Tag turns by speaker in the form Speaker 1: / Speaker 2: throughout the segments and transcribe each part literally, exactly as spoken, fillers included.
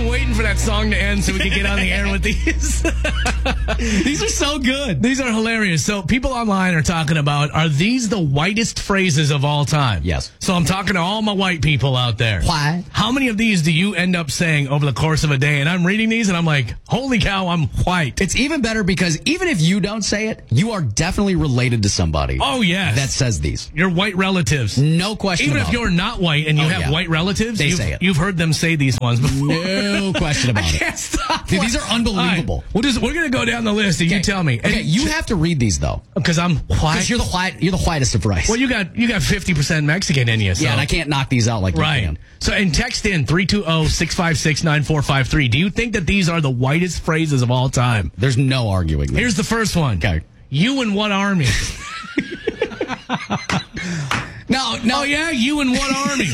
Speaker 1: been waiting for that song to end so we could get on the air with these. These are so good. These are hilarious. So people online are talking about, are these the whitest phrases of all time?
Speaker 2: Yes.
Speaker 1: So I'm talking to all my white people out there.
Speaker 2: Why?
Speaker 1: How many of these do you end up saying over the course of a day? And I'm reading these and I'm like, holy cow, I'm white.
Speaker 2: It's even better because even if you don't say it, you are definitely related to somebody.
Speaker 1: Oh, yes.
Speaker 2: That says these.
Speaker 1: Your white relatives.
Speaker 2: No question
Speaker 1: Even
Speaker 2: about
Speaker 1: if you're not white and you
Speaker 2: Oh,
Speaker 1: have
Speaker 2: yeah.
Speaker 1: white relatives,
Speaker 2: They
Speaker 1: you've,
Speaker 2: say it.
Speaker 1: you've heard them say these ones before.
Speaker 2: No question about
Speaker 1: I
Speaker 2: it.
Speaker 1: can't stop.
Speaker 2: Dude, these are unbelievable.
Speaker 1: All right. We'll just, we're going to go down the list and
Speaker 2: Okay.
Speaker 1: you tell me.
Speaker 2: Okay,
Speaker 1: And
Speaker 2: you have to read these though.
Speaker 1: Because I'm white.
Speaker 2: Because you're the white, you're the whitest of rice.
Speaker 1: Well, you got you got fifty percent Mexican in you. So.
Speaker 2: yeah, and I can't knock these out like
Speaker 1: Right.
Speaker 2: you can.
Speaker 1: So, and text in three two zero, six five six, nine four five three. Do you think that these are the whitest phrases of all time?
Speaker 2: There's no arguing that.
Speaker 1: Here's the first one.
Speaker 2: Okay.
Speaker 1: You in what army?
Speaker 2: No, no.
Speaker 1: Oh, yeah? You in what army?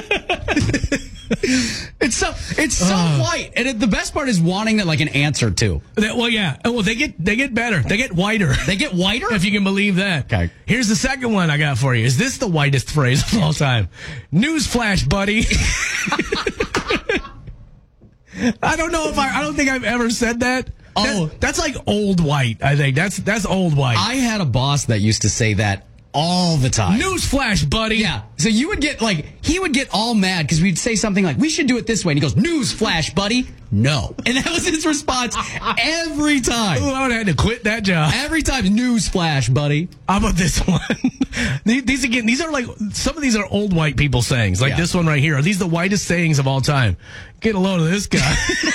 Speaker 2: It's so it's so
Speaker 1: Uh.
Speaker 2: white, and it, the best part is wanting like an answer too.
Speaker 1: That- well, yeah. Oh, well, they get they get better. They get whiter.
Speaker 2: They get whiter.
Speaker 1: If you can believe that.
Speaker 2: Okay.
Speaker 1: Here's the second one I got for you. Is this the whitest phrase of all time? Newsflash, buddy. I don't know if I. I don't think I've ever said that.
Speaker 2: Oh.
Speaker 1: That- that's like old white. I think that's that's old white.
Speaker 2: I had a boss that used to say that all the time.
Speaker 1: Newsflash, buddy.
Speaker 2: Yeah. So you would get like he would get all mad because we'd say something like, "We should do it this way," and he goes, "News flash, buddy." No, and that was his response every time.
Speaker 1: Ooh, I would have had to quit that job.
Speaker 2: Every time, news flash, buddy.
Speaker 1: How about this one? these, these again, these are like some of these are old white people sayings. Like
Speaker 2: Yeah.
Speaker 1: this one right here. Are these the whitest sayings of all time? Get a load of this guy.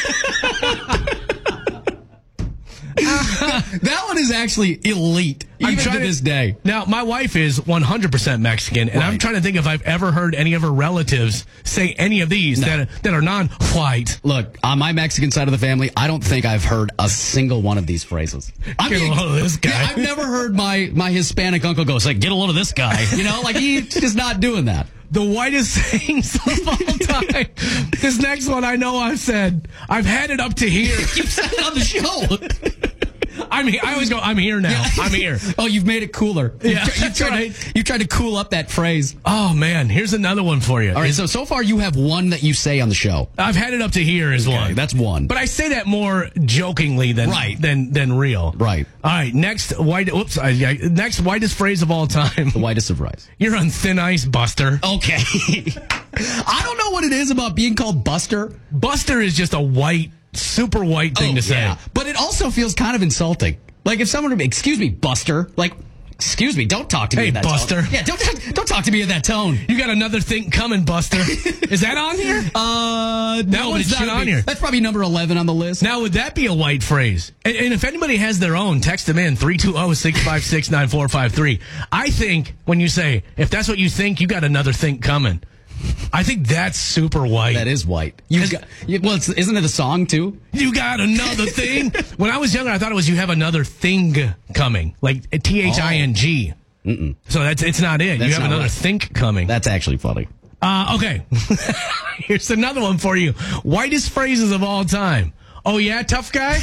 Speaker 2: That one is actually elite, even to this day.
Speaker 1: Now, my wife is one hundred percent Mexican, and I'm
Speaker 2: Right.
Speaker 1: trying to think if I've ever heard any of her relatives say any of these
Speaker 2: No.
Speaker 1: that are, that are non-white.
Speaker 2: Look, on my Mexican side of the family, I don't think I've heard a single one of these phrases. I
Speaker 1: Get a load of this guy.
Speaker 2: Yeah, I've never heard my, my Hispanic uncle go, like, get a load of this guy. You know, like he's just not doing that.
Speaker 1: The whitest sayings of all time. This next one I know I've said. I've had it up to here.
Speaker 2: You've said it on the show.
Speaker 1: I'm he- I always go, I'm here now. I'm here.
Speaker 2: Oh, you've made it cooler.
Speaker 1: Yeah,
Speaker 2: You've, tr- you've,
Speaker 1: that's
Speaker 2: tried
Speaker 1: right.
Speaker 2: to, you've tried to cool up that phrase.
Speaker 1: Oh, man. Here's another one for you.
Speaker 2: All right, so so far you have one that you say on the show.
Speaker 1: I've had it up to here is
Speaker 2: Okay,
Speaker 1: one.
Speaker 2: that's one.
Speaker 1: But I say that more jokingly than
Speaker 2: Right.
Speaker 1: than than real.
Speaker 2: Right.
Speaker 1: All right. Next white. Oops. I, I, next whitest phrase of all time.
Speaker 2: The whitest of rice.
Speaker 1: You're on thin ice, Buster.
Speaker 2: Okay. I don't know what it is about being called Buster.
Speaker 1: Buster is just a white, super white thing
Speaker 2: Oh,
Speaker 1: to say.
Speaker 2: yeah. But it also feels kind of insulting. Like if someone would be, excuse me, Buster. Like, excuse me, don't talk to me
Speaker 1: Hey,
Speaker 2: in that
Speaker 1: Buster.
Speaker 2: tone. Yeah, don't don't talk to me in that tone.
Speaker 1: You got another thing coming, Buster. Is that on here?
Speaker 2: Uh,
Speaker 1: That
Speaker 2: no,
Speaker 1: one's
Speaker 2: but it
Speaker 1: not
Speaker 2: should
Speaker 1: on
Speaker 2: be.
Speaker 1: here.
Speaker 2: That's probably number eleven on the list.
Speaker 1: Now, would that be a white phrase? And, and if anybody has their own, text them in three two zero, six five six, nine four five three. I think when you say, if that's what you think, you got another thing coming. I think that's super white.
Speaker 2: That is white. You got, you, well, it's, isn't it a song too?
Speaker 1: You got another thing? When I was younger, I thought it was you have another thing coming, like T H I N G.
Speaker 2: Mm-mm.
Speaker 1: So that's it's not it.
Speaker 2: That's
Speaker 1: you have
Speaker 2: not
Speaker 1: another
Speaker 2: right.
Speaker 1: think coming.
Speaker 2: That's actually funny.
Speaker 1: Uh, okay. Here's another one for you. Whitest phrases of all time. Oh, yeah, tough guy?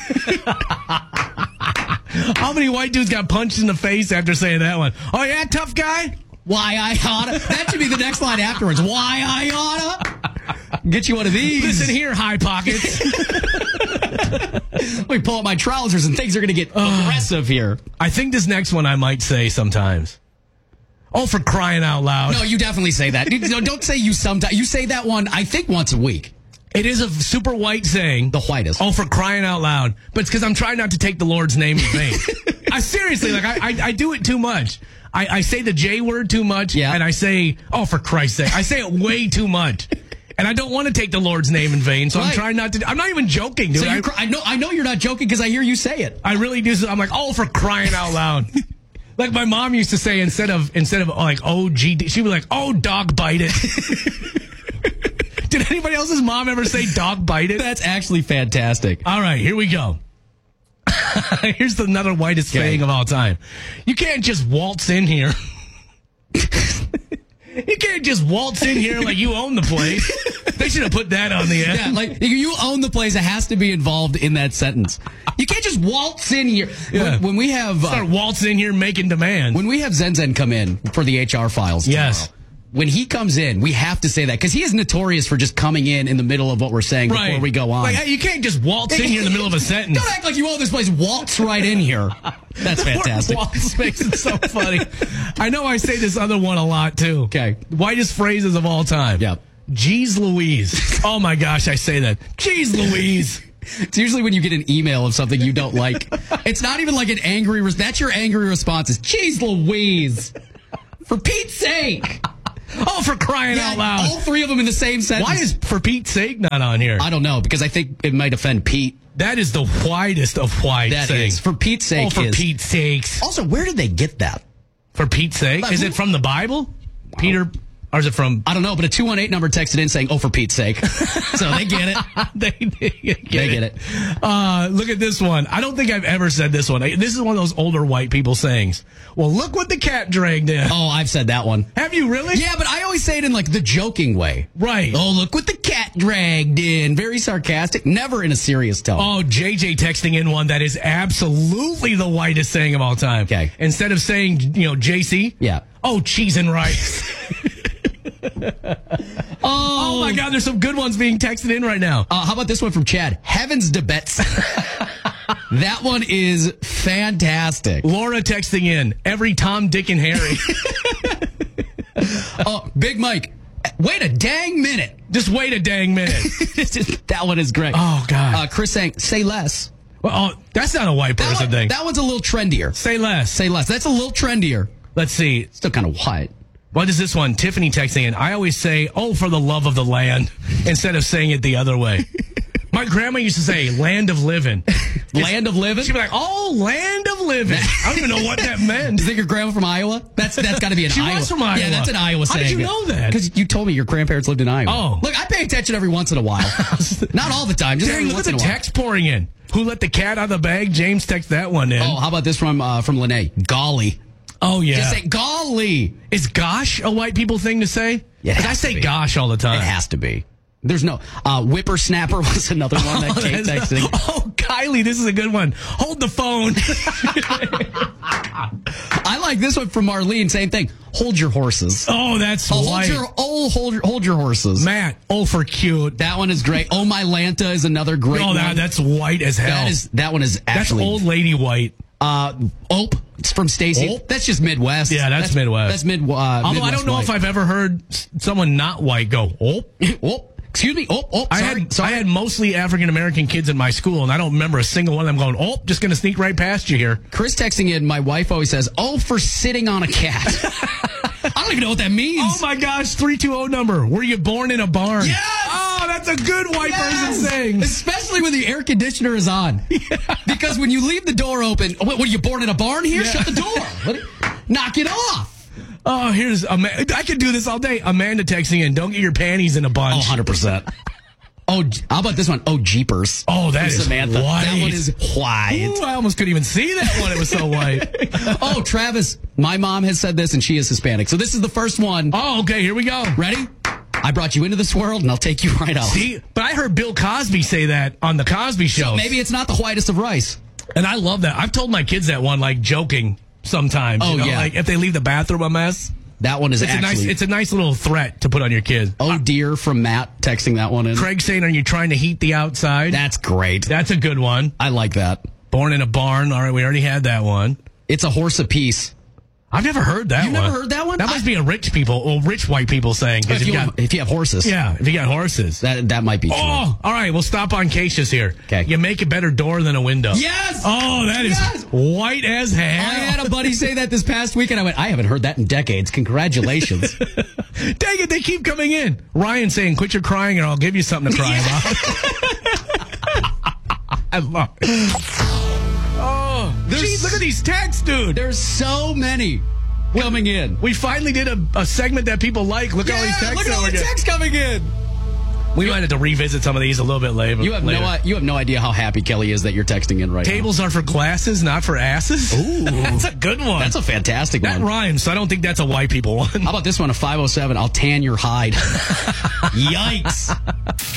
Speaker 1: How many white dudes got punched in the face after saying that one? Oh, yeah, tough guy?
Speaker 2: Why I oughta. That should be the next line afterwards. Why I oughta. Get you one of these.
Speaker 1: Listen here, High Pockets.
Speaker 2: Let me pull up my trousers and things are going to get aggressive here.
Speaker 1: I think this next one I might say sometimes. Oh, for crying out loud.
Speaker 2: No, you definitely say that. No, don't say you sometimes. You say that one, I think, once a week.
Speaker 1: It is a super white saying.
Speaker 2: The whitest.
Speaker 1: Oh, for crying out loud. But it's because I'm trying not to take the Lord's name in vain. I seriously, like, I, I, I do it too much. I, I say the J word too much.
Speaker 2: Yeah.
Speaker 1: And I say, oh, for Christ's sake. I say it way too much. And I don't want to take the Lord's name in vain, so
Speaker 2: Right.
Speaker 1: I'm trying not to. I'm not even joking, dude.
Speaker 2: So
Speaker 1: I,
Speaker 2: you're, cr- I know I know you're not joking because I hear you say it.
Speaker 1: I really do. I'm like, oh, for crying out loud. Like my mom used to say, instead of instead of like O G D, she'd be like, oh, dog bite it. Did anybody else's mom ever say dog bite it?
Speaker 2: That's actually fantastic.
Speaker 1: All right, here we go. Here's another whitest
Speaker 2: Okay.
Speaker 1: saying of all time. You can't just waltz in here. You can't just waltz in here like you own the place. They should have put that on the end.
Speaker 2: Yeah, like you own the place. It has to be involved in that sentence. You can't just waltz in here.
Speaker 1: Yeah.
Speaker 2: When, when we have uh,
Speaker 1: Start waltzing in here making demands.
Speaker 2: when we have Zen Zen come in for the H R files.
Speaker 1: Yes.
Speaker 2: tomorrow, when he comes in, we have to say that because he is notorious for just coming in in the middle of what we're saying
Speaker 1: Right.
Speaker 2: before we go on.
Speaker 1: Like, hey, you can't just waltz in here in the middle of a sentence.
Speaker 2: Don't act like you own this place. Waltz right in here. That's fantastic.
Speaker 1: Waltz makes it so funny. I know I say this other one a lot, too.
Speaker 2: Okay.
Speaker 1: Whitest phrases of all time.
Speaker 2: Yep.
Speaker 1: Jeez Louise. Oh, my gosh, I say that. Jeez Louise.
Speaker 2: It's usually when you get an email of something you don't like. It's not even like an angry. Res- that's your angry response. Is "Jeez Louise." For Pete's sake.
Speaker 1: Oh, for crying
Speaker 2: Yeah,
Speaker 1: out loud.
Speaker 2: all three of them in the same sentence.
Speaker 1: Why is for Pete's sake not on here?
Speaker 2: I don't know, because I think it might offend Pete.
Speaker 1: That is the whitest of white
Speaker 2: That
Speaker 1: sayings.
Speaker 2: is. For Pete's sake
Speaker 1: Oh, for
Speaker 2: is.
Speaker 1: Pete's sakes.
Speaker 2: Also, where did they get that?
Speaker 1: For Pete's sake?
Speaker 2: Like,
Speaker 1: Is
Speaker 2: who-
Speaker 1: it from the Bible? Peter, or is it from...
Speaker 2: I don't know, but a two one eight number texted in saying, oh, for Pete's sake. So they get it.
Speaker 1: they, they get
Speaker 2: They
Speaker 1: it.
Speaker 2: get it.
Speaker 1: Uh, look at this one. I don't think I've ever said this one. This is one of those older white people sayings. Well, look what the cat dragged in.
Speaker 2: Oh, I've said that one.
Speaker 1: Have you really?
Speaker 2: Yeah, but I always say it in like the joking way.
Speaker 1: Right.
Speaker 2: Oh, look what the cat dragged in. Very sarcastic, never in a serious tone.
Speaker 1: Oh, J J texting in one that is absolutely the whitest saying of all time.
Speaker 2: Okay.
Speaker 1: Instead of saying, you know, J C.
Speaker 2: Yeah.
Speaker 1: Oh, cheese and rice. oh. my God, there's some good ones being texted in right now.
Speaker 2: Uh, how about this one from Chad? Heavens to Betsy. That one is fantastic.
Speaker 1: Laura texting in every Tom, Dick, and Harry.
Speaker 2: Oh, Big Mike. Wait a dang minute.
Speaker 1: Just wait a dang minute.
Speaker 2: That one is great.
Speaker 1: Oh, God.
Speaker 2: Uh, Chris saying, say less.
Speaker 1: Well, oh, that's not a white
Speaker 2: That,
Speaker 1: person
Speaker 2: one,
Speaker 1: thing.
Speaker 2: that one's a little trendier.
Speaker 1: Say less.
Speaker 2: Say less. That's a little trendier.
Speaker 1: Let's see.
Speaker 2: Still kind of white.
Speaker 1: What is this one? Tiffany texting in. I always say, oh, for the love of the land, instead of saying it the other way. My grandma used to say, land of living.
Speaker 2: Land of living?
Speaker 1: She'd be like, oh, land of living. I don't even know what that meant.
Speaker 2: Do you think your grandma from Iowa? That's that's got to be an
Speaker 1: She
Speaker 2: Iowa.
Speaker 1: was from Iowa.
Speaker 2: Yeah, that's an Iowa
Speaker 1: How
Speaker 2: saying.
Speaker 1: did you know that?
Speaker 2: Because you told me your grandparents lived in Iowa.
Speaker 1: Oh.
Speaker 2: Look, I pay attention every once in a while. Not all the time, just
Speaker 1: Dang,
Speaker 2: every
Speaker 1: look
Speaker 2: once
Speaker 1: at
Speaker 2: in
Speaker 1: the
Speaker 2: a while.
Speaker 1: text pouring in. Who let the cat out of the bag? James text that one in.
Speaker 2: Oh, how about this from uh, from Lene? Golly.
Speaker 1: Oh, yeah.
Speaker 2: Just say golly.
Speaker 1: Is gosh a white people thing to say?
Speaker 2: Yeah, it
Speaker 1: 'Cause I
Speaker 2: has
Speaker 1: say
Speaker 2: to be.
Speaker 1: gosh all the time.
Speaker 2: It has to be. There's no uh, whippersnapper was another one that
Speaker 1: Oh,
Speaker 2: Kate
Speaker 1: that's-
Speaker 2: texting.
Speaker 1: oh, Kylie, this is a good one. Hold the phone.
Speaker 2: I like this one from Marlene. Same thing. Hold your horses.
Speaker 1: oh, that's
Speaker 2: Oh, hold
Speaker 1: white.
Speaker 2: your oh, hold your hold your horses.
Speaker 1: Matt, oh, for cute.
Speaker 2: That one is great. Oh, my Lanta is another great
Speaker 1: Oh,
Speaker 2: one.
Speaker 1: that, that's white as hell.
Speaker 2: that is that one is
Speaker 1: that's
Speaker 2: actually
Speaker 1: old lady white.
Speaker 2: Uh, Ope. It's from Stacy.
Speaker 1: Ope?
Speaker 2: That's just Midwest.
Speaker 1: Yeah, that's Midwest.
Speaker 2: That's mid. Uh,
Speaker 1: Although I
Speaker 2: Midwest
Speaker 1: don't know
Speaker 2: white.
Speaker 1: if I've ever heard s- someone not white go, oh.
Speaker 2: Ope. Excuse me. Ope. Ope.
Speaker 1: I
Speaker 2: Sorry.
Speaker 1: had
Speaker 2: sorry.
Speaker 1: I had mostly African American kids in my school, and I don't remember a single one of them going, oh, just going to sneak right past you here.
Speaker 2: Chris texting in. My wife always says, "Oh, for sitting on a cat." I don't even know what that means.
Speaker 1: Oh, my gosh, three two zero number. Were you born in a barn?
Speaker 2: Yes!
Speaker 1: Oh, that's a good white
Speaker 2: Yes!
Speaker 1: person saying.
Speaker 2: Especially when the air conditioner is on. Because when you leave the door open, what, what are you born in a barn here?
Speaker 1: Yeah.
Speaker 2: Shut the door. What, knock it off.
Speaker 1: Oh, here's, Ama- I could do this all day. Amanda texting in, don't get your panties in a
Speaker 2: Oh,
Speaker 1: bunch.
Speaker 2: one hundred percent. Oh, how about this one? Oh, jeepers.
Speaker 1: Oh, that
Speaker 2: From
Speaker 1: is
Speaker 2: Samantha.
Speaker 1: white.
Speaker 2: That one is white.
Speaker 1: Ooh, I almost couldn't even see that one. It was so white.
Speaker 2: Oh, Travis, my mom has said this, and she is Hispanic. So this is the first one.
Speaker 1: Oh, okay, here we go.
Speaker 2: Ready? I brought you into this world, and I'll take you right out.
Speaker 1: See, but I heard Bill Cosby say that on the Cosby Show.
Speaker 2: So maybe it's not the whitest of rice.
Speaker 1: And I love that. I've told my kids that one, like joking sometimes.
Speaker 2: Oh,
Speaker 1: you know,
Speaker 2: yeah.
Speaker 1: Like if they leave the bathroom a mess.
Speaker 2: That one is
Speaker 1: It's
Speaker 2: actually.
Speaker 1: a nice. It's a nice little threat to put on your kid.
Speaker 2: oh dear, from Matt texting that one in.
Speaker 1: Craig saying, "Are you trying to heat the outside?"
Speaker 2: That's great.
Speaker 1: That's a good one.
Speaker 2: I like that.
Speaker 1: Born in a barn. All right, we already had that one.
Speaker 2: It's a horse apiece.
Speaker 1: I've never heard that
Speaker 2: You've
Speaker 1: one.
Speaker 2: never heard that one?
Speaker 1: That must
Speaker 2: I-
Speaker 1: be a rich people, well, rich white people saying. 'cause
Speaker 2: If you,
Speaker 1: you
Speaker 2: have,
Speaker 1: got,
Speaker 2: if you have horses,
Speaker 1: yeah, if you got horses.
Speaker 2: that that might be true.
Speaker 1: Oh, all right. We'll stop on cases here.
Speaker 2: 'Kay.
Speaker 1: You make a better door than a window.
Speaker 2: Yes!
Speaker 1: Oh, that is
Speaker 2: Yes!
Speaker 1: white as hell.
Speaker 2: I had a buddy say that this past week, and I went, I haven't heard that in decades. Congratulations.
Speaker 1: Dang it, they keep coming in. Ryan saying, quit your crying or I'll give you something to cry about. I love it. Oh, geez, look at these texts, dude.
Speaker 2: There's so many coming in.
Speaker 1: We finally did a, a segment that people like. Look at all these texts.
Speaker 2: look at
Speaker 1: that
Speaker 2: all
Speaker 1: we're
Speaker 2: the
Speaker 1: getting.
Speaker 2: texts coming in.
Speaker 1: We might have to revisit some of these a little bit later.
Speaker 2: You have
Speaker 1: later.
Speaker 2: no i- you have no idea how happy Kelly is that you're texting in right
Speaker 1: Tables are for glasses, not for asses.
Speaker 2: Ooh.
Speaker 1: That's a good one.
Speaker 2: now. That's a fantastic
Speaker 1: that
Speaker 2: one.
Speaker 1: rhymes, so I don't think that's a white people one.
Speaker 2: How about this one? A five oh seven. I'll tan your hide. Yikes.